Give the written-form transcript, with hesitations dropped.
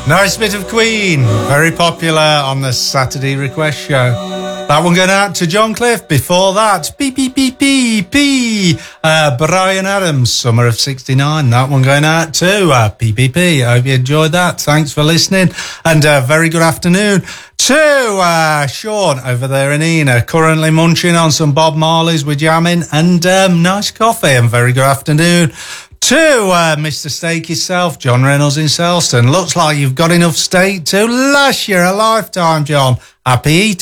Nice bit of Queen, very popular on the Saturday Request Show. That one going out to John Cliff. Before that, Brian Adams, Summer of 69. That one going out to PPP. I hope you enjoyed that. Thanks for listening, and very good afternoon to Sean over there in Ena, currently munching on some Bob Marley's with jamming and nice coffee, and very good afternoon to Mr. Steak himself, John Reynolds in Selston. Looks like you've got enough steak to last you a lifetime, John. Happy eating.